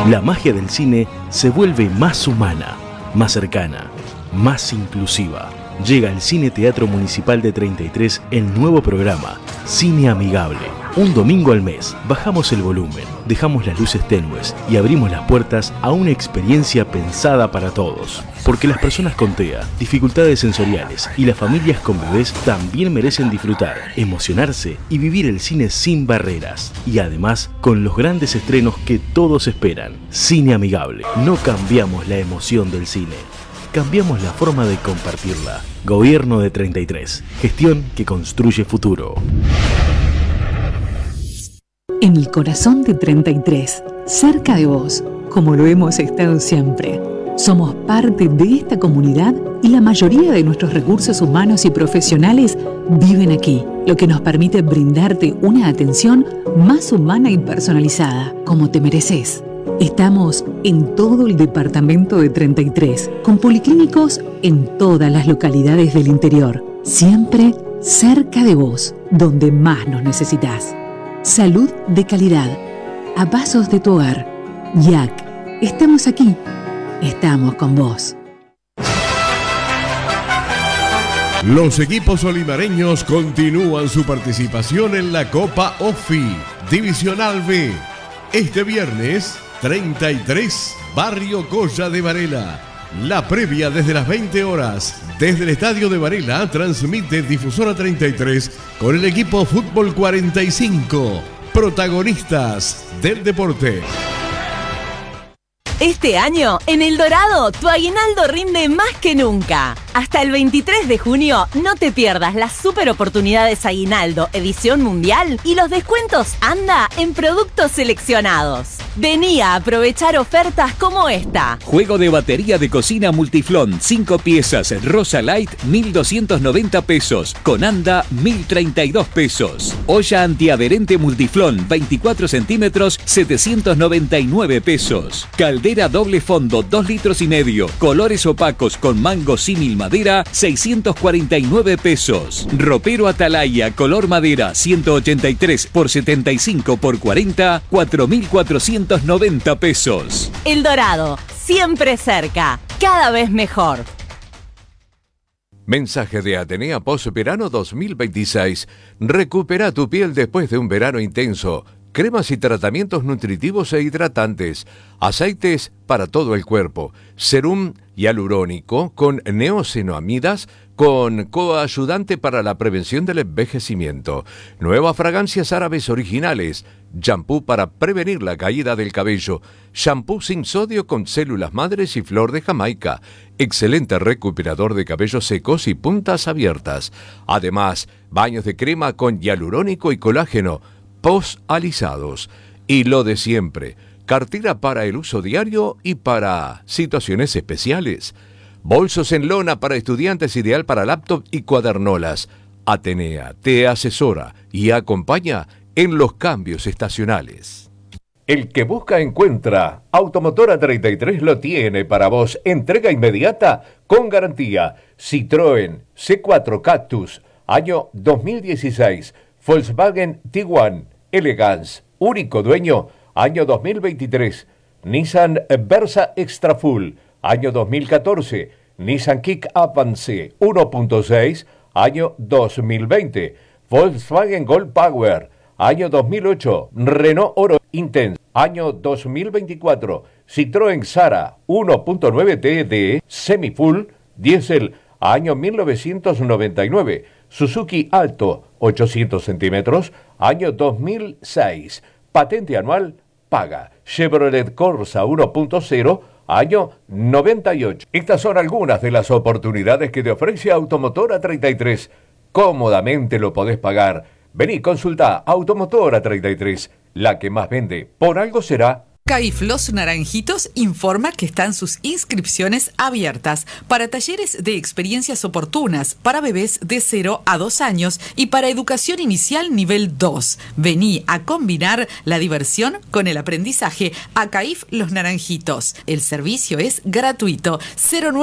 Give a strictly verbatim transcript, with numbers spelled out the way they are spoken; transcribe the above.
La magia del cine se vuelve más humana, más cercana, más inclusiva. Llega al Cine Teatro Municipal de treinta y tres el nuevo programa Cine Amigable. Un domingo al mes bajamos el volumen, dejamos las luces tenues y abrimos las puertas a una experiencia pensada para todos. Porque las personas con T E A, dificultades sensoriales y las familias con bebés también merecen disfrutar, emocionarse y vivir el cine sin barreras. Y además, con los grandes estrenos que todos esperan. Cine Amigable. No cambiamos la emoción del cine. Cambiamos la forma de compartirla. Gobierno de treinta y tres. Gestión que construye futuro. En el corazón de treinta y tres, cerca de vos, como lo hemos estado siempre. Somos parte de esta comunidad y la mayoría de nuestros recursos humanos y profesionales viven aquí, lo que nos permite brindarte una atención más humana y personalizada, como te mereces. Estamos en todo el departamento de treinta y tres, con policlínicos en todas las localidades del interior, siempre cerca de vos, donde más nos necesitas. Salud de calidad, a pasos de tu hogar. Y A C, estamos aquí, estamos con vos. Los equipos olimareños continúan su participación en la Copa OFI Divisional B. Este viernes, treinta y tres, Barrio Colla de Varela. La previa desde las veinte horas, desde el Estadio de Varela, transmite Difusora treinta y tres con el equipo Fútbol cuarenta y cinco, protagonistas del deporte. Este año, en El Dorado, tu aguinaldo rinde más que nunca. Hasta el veintitrés de junio, no te pierdas las super oportunidades Aguinaldo Edición Mundial y los descuentos Anda en productos seleccionados. Vení a aprovechar ofertas como esta. Juego de batería de cocina Multiflón, cinco piezas, Rosa Light, mil doscientos noventa pesos. Con Anda, mil treinta y dos pesos. Olla antiadherente Multiflón, veinticuatro centímetros, setecientos noventa y nueve pesos. Caldera doble fondo, dos litros y medio. Colores opacos con mango símil madera, seiscientos cuarenta y nueve pesos. Ropero Atalaya, color madera, ciento ochenta y tres por setenta y cinco por cuarenta, cuatro mil cuatrocientos noventa pesos. El Dorado, siempre cerca, cada vez mejor. Mensaje de Atenea Post-Verano dos mil veintiséis. Recupera tu piel después de un verano intenso. Cremas y tratamientos nutritivos e hidratantes. Aceites para todo el cuerpo. Serum hialurónico con neosinoamidas con coayudante para la prevención del envejecimiento. Nuevas fragancias árabes originales. Shampoo para prevenir la caída del cabello. Shampoo sin sodio con células madres y flor de Jamaica. Excelente recuperador de cabellos secos y puntas abiertas. Además, baños de crema con hialurónico y colágeno. Post-alisados. Y lo de siempre. Cartera para el uso diario y para situaciones especiales. Bolsos en lona para estudiantes, ideal para laptop y cuadernolas. Atenea te asesora y acompaña en los cambios estacionales. El que busca encuentra. Automotora treinta y tres lo tiene para vos. Entrega inmediata con garantía. Citroën C cuatro Cactus, año dos mil dieciséis. Volkswagen Tiguan Elegance, único dueño, año dos mil veintitrés. Nissan Versa Extra Full, año dos mil catorce. Nissan Kick Avance uno punto seis, año dos mil veinte. Volkswagen Gold Power, año dos mil ocho. Renault Oro Intense, año dos mil veinticuatro. Citroën Sara uno punto nueve T D Semi-Full Diesel, año mil novecientos noventa y nueve. Suzuki Alto ochocientos centímetros, año dos mil seis. Patente anual paga. Chevrolet Corsa uno punto cero, año noventa y ocho. Estas son algunas de las oportunidades que te ofrece Automotora treinta y tres. Cómodamente lo podés pagar. Vení, consulta Automotora treinta y tres, la que más vende. Por algo será. CAIF Los Naranjitos informa que están sus inscripciones abiertas para talleres de experiencias oportunas para bebés de cero a dos años y para educación inicial nivel dos. Vení a combinar la diversión con el aprendizaje a CAIF Los Naranjitos. El servicio es gratuito. cero nueve